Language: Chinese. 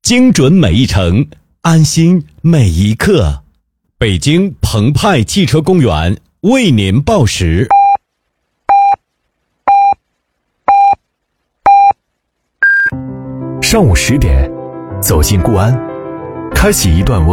精准每一程，安心每一刻。北京澎湃汽车公园为您报时。 上午10点，走进固安，开启一段